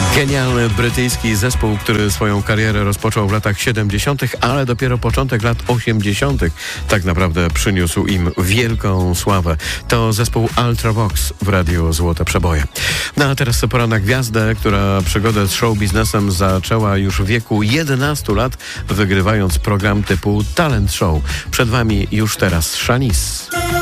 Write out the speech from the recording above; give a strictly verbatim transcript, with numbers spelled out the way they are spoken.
Genialny brytyjski zespół, który swoją karierę rozpoczął w latach siedemdziesiątych, ale dopiero początek lat osiemdziesiątych tak naprawdę przyniósł im wielką sławę. To zespół Ultravox w Radiu Złote Przeboje. No a teraz pora na gwiazdę, która przygodę z show biznesem zaczęła już w wieku jedenastu lat, wygrywając program typu Talent Show. Przed wami już teraz Shanice.